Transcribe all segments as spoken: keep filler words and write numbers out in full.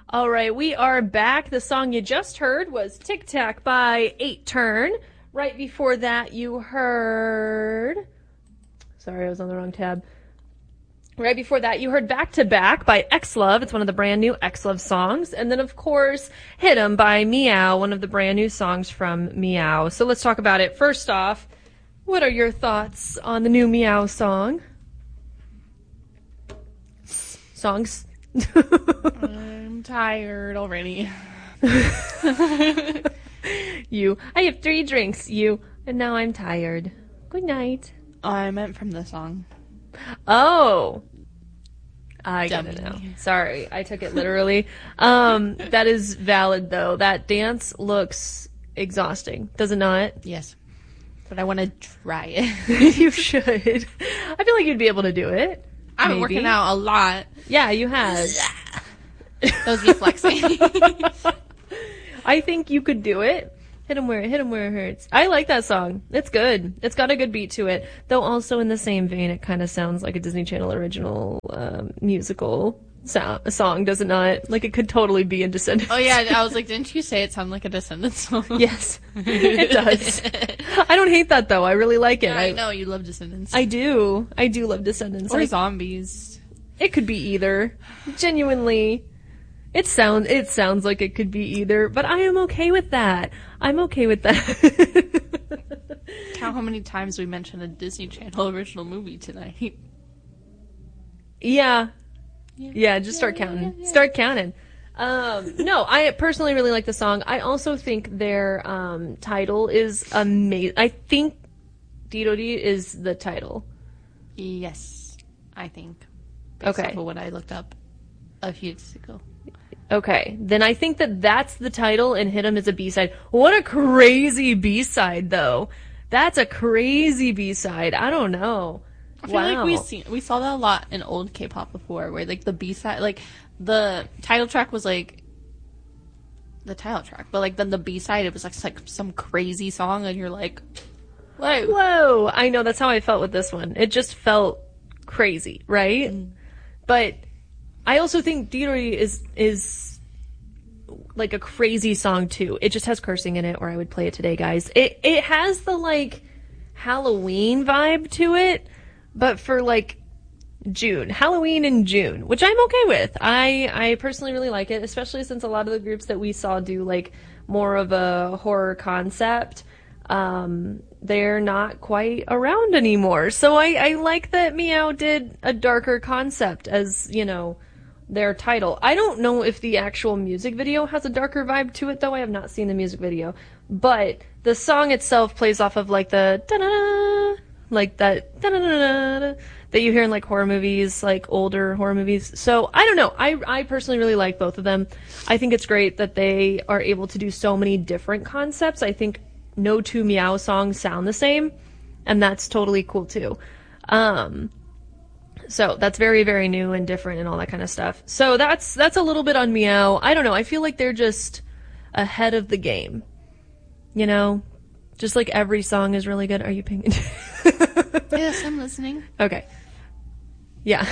All right, we are back. The song you just heard was Tic Tac by eight turn. Right before that, you heard... Sorry, I was on the wrong tab. Right before that, you heard Back to Back by X-Love. It's one of the brand new X-Love songs. And then, of course, Hit 'Em by Meow, one of the brand new songs from Meow. So let's talk about it. First off, what are your thoughts on the new Meow song? Songs? I'm tired already. You. I have three drinks. You. And now I'm tired. Good night. I meant from the song. Oh. I Dummy. get it now. Sorry. I took it literally. um, that is valid, though. That dance looks exhausting. Does it not? Yes. But I want to try it. You should. I feel like you'd be able to do it. I've been Maybe. working out a lot. Yeah, you have. That was me flexing. I think you could do it. Hit 'em where, hit 'em where it hurts. I like that song. It's good. It's got a good beat to it. Though also in the same vein, it kind of sounds like a Disney Channel original um, musical so- song, does it not? Like it could totally be in Descendants. Oh yeah, I was like, didn't you say it sounded like a Descendants song? Yes, it does. I don't hate that though. I really like it. Yeah, I know you love Descendants. I do. I do love Descendants. Or I, zombies. It could be either. Genuinely. It sounds it sounds like it could be either, but I am okay with that. I'm okay with that. Count how many times we mentioned a Disney Channel original movie tonight. Yeah. Yeah, yeah just start yeah, counting. yeah, yeah. Start counting. Um, no, I personally really like the song. I also think their um, title is amazing. I think Dee is the title. Yes, I think. Based Okay. off of what I looked up a few days ago. Okay, then I think that that's the title and Hit 'Em is a B-side. What a crazy B-side, though. That's a crazy B-side. I don't know. I feel wow. like we seen we saw that a lot in old K-pop before, where like the B-side, like the title track was like the title track, but like then the B-side it was like, like some crazy song, and you're like, whoa, Whoa. I know, that's how I felt with this one. It just felt crazy, right? Mm. But I also think Dee is is like a crazy song too. It just has cursing in it, or I would play it today, guys. It it has the like Halloween vibe to it, but for like June, Halloween in June, which I'm okay with. I I personally really like it, especially since a lot of the groups that we saw do like more of a horror concept, um, they're not quite around anymore. So I I like that Meow did a darker concept as, you know, their title. I don't know if the actual music video has a darker vibe to it, though. I have not seen the music video. But the song itself plays off of like the da-da-da, like that da-da-da-da that you hear in like horror movies, like older horror movies. So I don't know. I, I personally really like both of them. I think it's great that they are able to do so many different concepts. I think no two Meow songs sound the same, and that's totally cool too. Um, So that's very, very new and different and all that kind of stuff. So that's that's a little bit on Meow. I don't know. I feel like they're just ahead of the game. You know? Just like every song is really good. Are you paying attention? Yes, I'm listening. Okay. Yeah.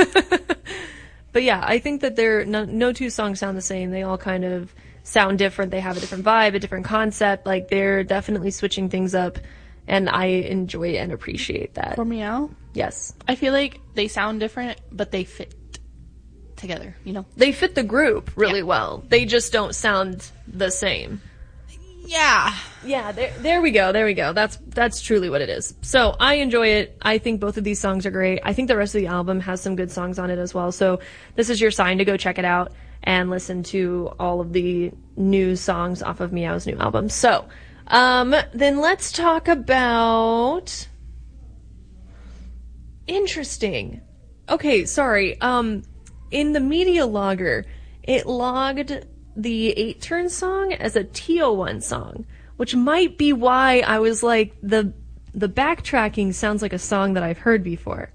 But yeah, I think that they're no, no two songs sound the same. They all kind of sound different. They have a different vibe, a different concept. Like they're definitely switching things up. And I enjoy and appreciate that. For Meow? Yes. I feel like they sound different, but they fit together, you know? They fit the group really Yeah. well. They just don't sound the same. Yeah. Yeah, there there we go. There we go. That's that's truly what it is. So, I enjoy it. I think both of these songs are great. I think the rest of the album has some good songs on it as well. So, this is your sign to go check it out and listen to all of the new songs off of Meow's new album. So, Um, then let's talk about... Interesting. Okay, sorry. Um, in the media logger, it logged the eight turn song as a T O one song, which might be why I was like, the the backtracking sounds like a song that I've heard before.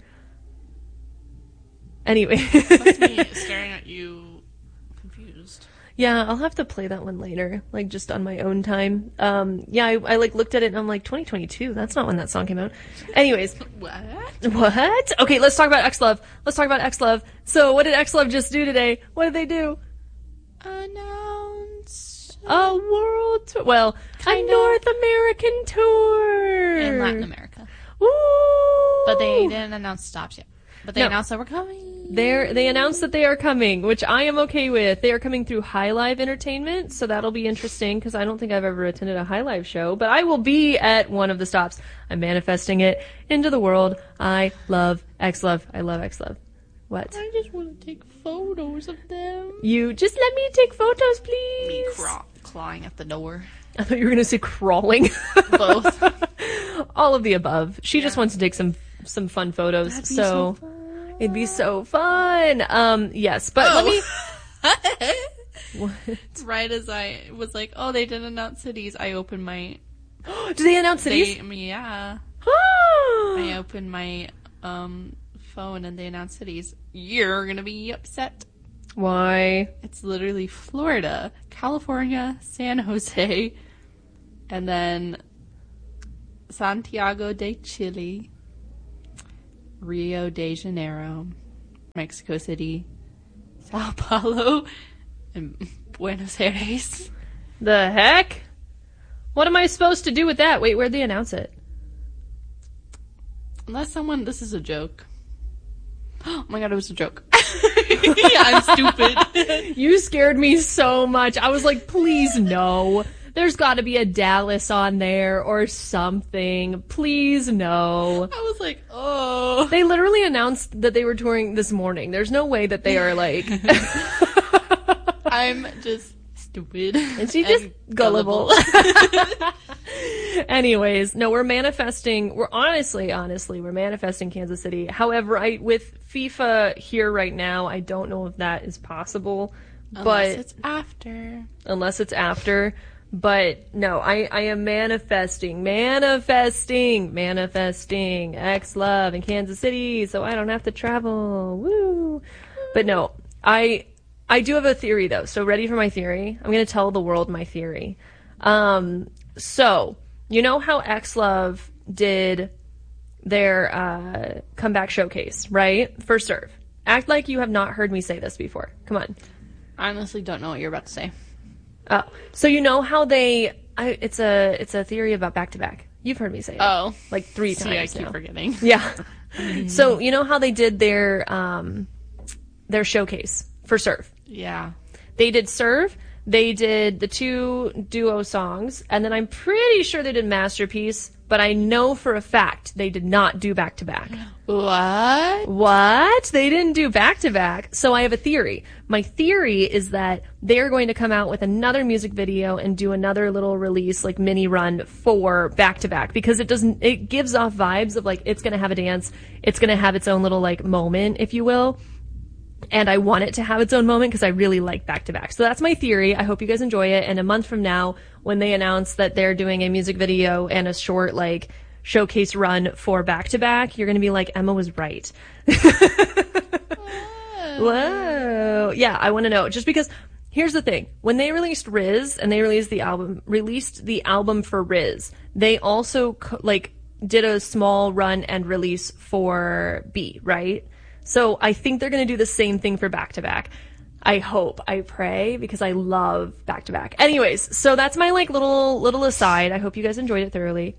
Anyway. That's me staring at you confused. Yeah, I'll have to play that one later, like just on my own time. Um, yeah, I, I like looked at it and I'm like, twenty twenty-two, that's not when that song came out. Anyways. What? What? Okay, let's talk about X-Love. Let's talk about X-Love. So what did X-Love just do today? What did they do? announce a world tour. Well, Kinda. a North American tour. in Latin America. Ooh. But they didn't announce stops yet. But they No. announced that we're coming. They're, they announced that they are coming, which I am okay with. They are coming through High Live Entertainment, so that'll be interesting because I don't think I've ever attended a High Live show, but I will be at one of the stops. I'm manifesting it into the world. I love X-Love. I love X-Love. What? I just want to take photos of them. You just let me take photos, Me please. craw- clawing at the door. I thought you were going to say crawling. Both. All of the above. She just Yeah. wants to take some some fun photos. That'd be so so fun. it'd be so fun. Um, yes, but let me. What? Right as I was like, oh, they didn't announce cities, I opened my. Did they announce cities? They, I mean, yeah. Ah! I opened my um phone and they announced cities. You're gonna be upset. Why? It's literally Florida, California, San Jose, and then Santiago de Chile, Rio de Janeiro, Mexico City, Sao Paulo, and Buenos Aires. The heck? What am I supposed to do with that? Wait, where'd they announce it? Unless someone, this is a joke. Oh my god, it was a joke. I'm stupid. You scared me so much. I was like, please no. There's got to be a Dallas on there or something. Please no. I was like, oh. They literally announced that they were touring this morning. There's no way that they are like... I'm just stupid. And she's just gullible. Anyways, no, we're manifesting. We're honestly, honestly, we're manifesting Kansas City. However, I with FIFA here right now, I don't know if that is possible. Unless but it's after. unless it's after. But no, I, I am manifesting, manifesting, manifesting X-Love in Kansas City, so I don't have to travel. Woo! But no, I I do have a theory though. So ready for my theory? I'm gonna tell the world my theory. Um, so you know how X-Love did their uh, comeback showcase, right? For Serve. Act like you have not heard me say this before. Come on. I honestly don't know what you're about to say. Oh, so you know how they? I, it's a it's a theory about back to back. You've heard me say it. Oh. like three See, I times keep now. forgetting. Yeah. So you know how they did their um their showcase for Serve. Yeah. They did Serve. They did the two duo songs, and then I'm pretty sure they did Masterpiece. But I know for a fact they did not do back to back. What? What? They didn't do back to back. So I have a theory. My theory is that they're going to come out with another music video and do another little release, like mini run for back to back, because it doesn't, it gives off vibes of like, it's going to have a dance. It's going to have its own little like moment, if you will. And I want it to have its own moment because I really like back to back. So that's my theory. I hope you guys enjoy it. And a month from now, when they announce that they're doing a music video and a short like showcase run for back to back, you're going to be like, Emma was right. Whoa. Yeah, I want to know. Just because here's the thing. When they released Riz and they released the album, released the album for Riz, they also co- like did a small run and release for B, right? So I think they're going to do the same thing for back to back. I hope, I pray, because I love back to back. Anyways, so that's my like little little aside. I hope you guys enjoyed it thoroughly.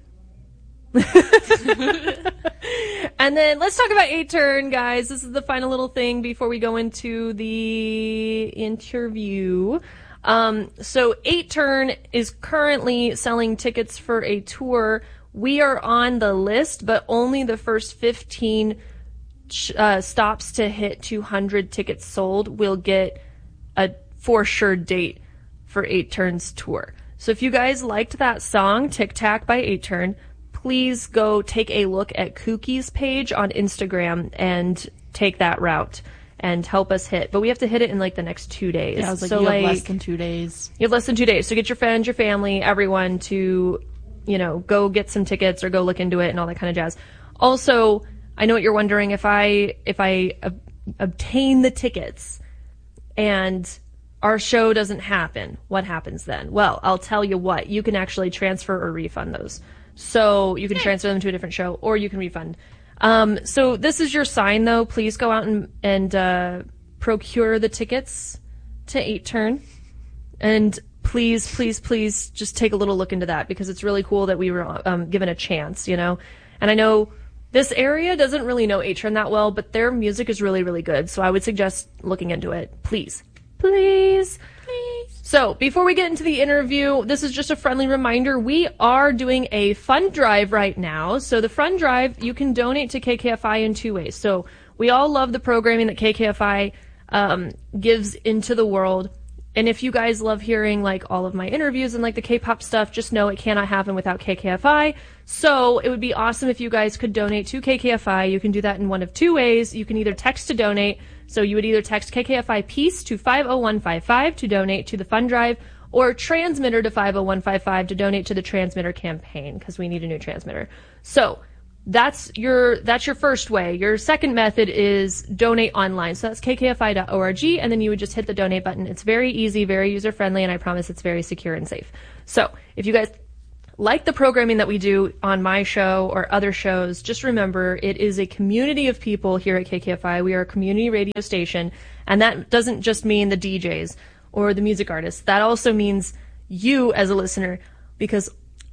And then let's talk about eight turn, guys. This is the final little thing before we go into the interview. Um, so eight turn is currently selling tickets for a tour. We are on the list, but only the first fifteen uh, stops to hit two hundred tickets sold will get a for sure date for eight Turn's tour. So if you guys liked that song, Tic Tac by eight Turn, please go take a look at Kookie's page on Instagram and take that route and help us hit. But we have to hit it in like the next two days. Yeah, I was like, so you like have less than two days. you have less than two days. So get your friends, your family, everyone to, you know, go get some tickets or go look into it and all that kind of jazz. Also, I know what you're wondering. If I if I ob- obtain the tickets and our show doesn't happen, what happens then? Well, I'll tell you what. You can actually transfer or refund those. So you can transfer them to a different show or you can refund. Um, so this is your sign, though. Please go out and, and uh, procure the tickets to eight turn. And please, please, please just take a little look into that because it's really cool that we were um, given a chance, you know? And I know this area doesn't really know eight turn that well, but their music is really, really good. So I would suggest looking into it. Please. Please. Please. So before we get into the interview, this is just a friendly reminder. We are doing a fund drive right now. So the fund drive, you can donate to K K F I in two ways. So we all love the programming that K K F I um, gives into the world. And if you guys love hearing like all of my interviews and like the K-pop stuff, just know it cannot happen without K K F I. So it would be awesome if you guys could donate to K K F I. You can do that in one of two ways. You can either text to donate. So you would either text K K F I Peace to five oh one five five to donate to the fund drive, or transmitter to five oh one five five to donate to the transmitter campaign because we need a new transmitter. So That's your that's your first way. Your second method is donate online. So that's k k f i dot org, and then you would just hit the donate button. It's very easy, very user-friendly, and I promise it's very secure and safe. So if you guys like the programming that we do on my show or other shows, just remember it is a community of people here at K K F I. We are a community radio station, and that doesn't just mean the D Js or the music artists. That also means you as a listener, because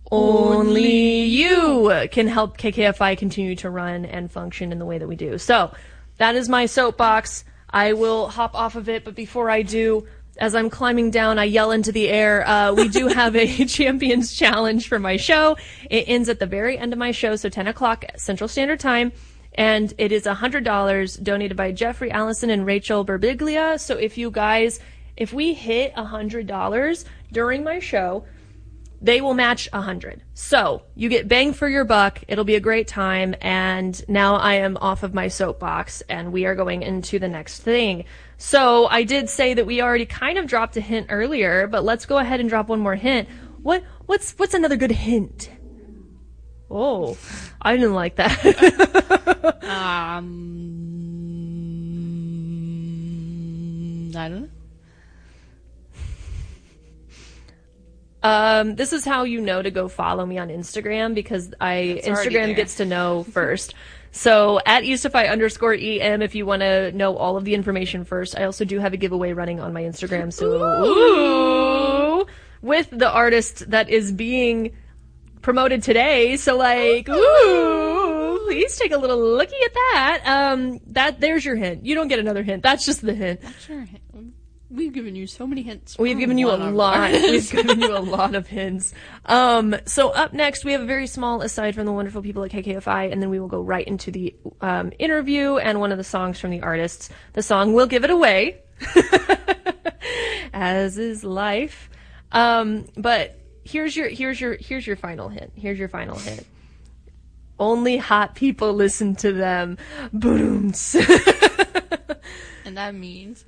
only you can help K K F I continue to run and function in the way that we do. So that is my soapbox. I will hop off of it, but before I do, as I'm climbing down, I yell into the air. Uh, we do have a Champions Challenge for my show. It ends at the very end of my show, so ten o'clock Central Standard Time. And it is one hundred dollars donated by Jeffrey Allison and Rachel Berbiglia. So if you guys, if we hit one hundred dollars during my show, they will match one hundred. So you get bang for your buck. It'll be a great time. And now I am off of my soapbox and we are going into the next thing. So I did say that we already kind of dropped a hint earlier, but let's go ahead and drop one more hint. What, what's, what's another good hint? Oh, I didn't like that. um, I don't know. Um, this is how you know to go follow me on Instagram, because I It's already Instagram there. gets to know first. So at Eastify underscore EM if you want to know all of the information first. I also do have a giveaway running on my Instagram. So ooh, with the artist that is being promoted today. So like, ooh, please take a little looky at that. Um, that there's your hint. You don't get another hint. That's just the hint. That's your hint. We've given you so many hints. We've given you a One of lot. ours. We've given you a lot of hints. Um, so up next, we have a very small aside from the wonderful people at K K F I, and then we will go right into the um, interview and one of the songs from the artists. The song will give it away, as is life. Um, but here's your here's your here's your final hint. Here's your final hint. Only hot people listen to them. Boom. And that means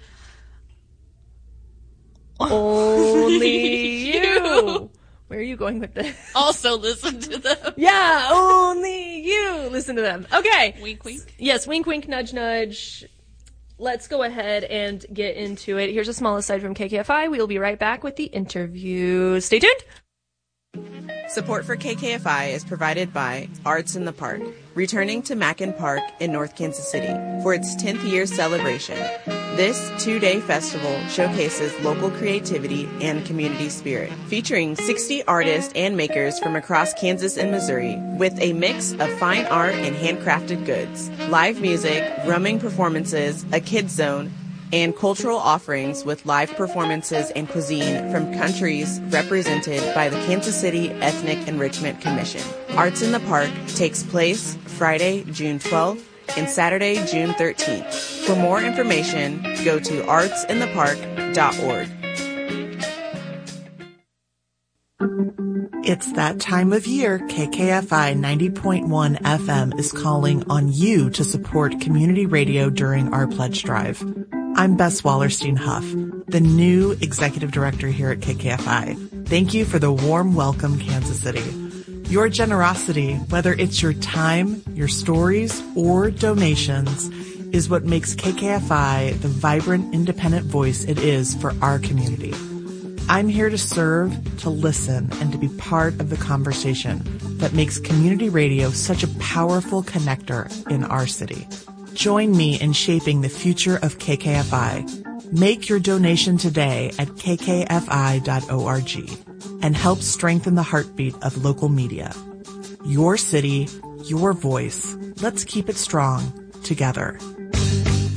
only you. Where are you going with this? also listen to them. Yeah, only you listen to them. Okay. Wink, wink. Yes, wink, wink, nudge, nudge. Let's go ahead and get into it. Here's a small aside from K K F I. We'll be right back with the interview. Stay tuned. Support for K K F I is provided by Arts in the Park, returning to Mackin Park in North Kansas City for its tenth year celebration. This two-day festival showcases local creativity and community spirit, featuring sixty artists and makers from across Kansas and Missouri, with a mix of fine art and handcrafted goods, live music, roaming performances, a kids zone, and cultural offerings with live performances and cuisine from countries represented by the Kansas City Ethnic Enrichment Commission. Arts in the Park takes place Friday, June twelfth and Saturday, June thirteenth. For more information, go to arts in the park dot org. It's that time of year. K K F I ninety point one F M is calling on you to support community radio during our pledge drive. I'm Bess Wallerstein Huff, the new executive director here at K K F I. Thank you for the warm welcome, Kansas City. Your generosity, whether it's your time, your stories, or donations, is what makes K K F I the vibrant, independent voice it is for our community. I'm here to serve, to listen, and to be part of the conversation that makes community radio such a powerful connector in our city. Join me in shaping the future of K K F I. Make your donation today at k k f i dot org and help strengthen the heartbeat of local media. Your city, your voice. Let's keep it strong together.